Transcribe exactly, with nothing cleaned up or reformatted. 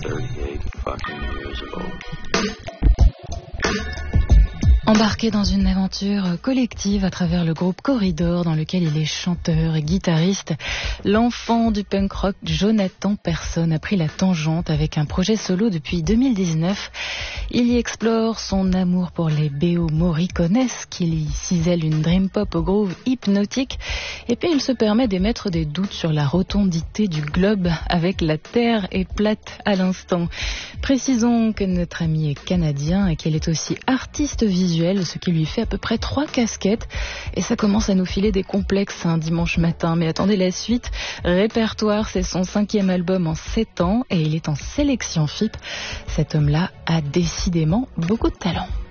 thirty-eight fucking years ago. Embarqué dans une aventure collective à travers le groupe Corridor dans lequel il est chanteur et guitariste, l'enfant du punk rock Jonathan Persson a pris la tangente avec un projet solo depuis deux mille dix-neuf. Il y explore son amour pour les B O Morriconesques, qu'il y cisèle une dream pop au groove hypnotique, et puis il se permet d'émettre des doutes sur la rotondité du globe avec La Terre est plate à l'instant. Précisons que notre ami est canadien et qu'il est aussi artiste visuel, ce qui lui fait à peu près trois casquettes, et ça commence à nous filer des complexes un dimanche matin. Mais attendez la suite. Répertoire, c'est son cinquième album en sept ans et il est en sélection F I P. Cet homme-là a décidément beaucoup de talent.